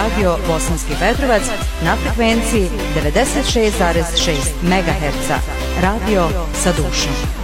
radio Bosanski Petrovac na frekvenciji 96,6 MHz. Radio sa dušom.